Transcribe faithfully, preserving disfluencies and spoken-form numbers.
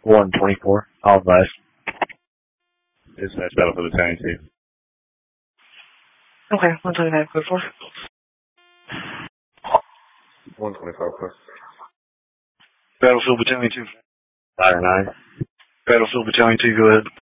one twenty-four. I'll advise. Dispatch Battlefield Battalion two. Okay, one twenty-nine, clear four. one twenty-five, clear. Battlefield Battalion two. Fire nine. Battlefield Battalion two, go ahead.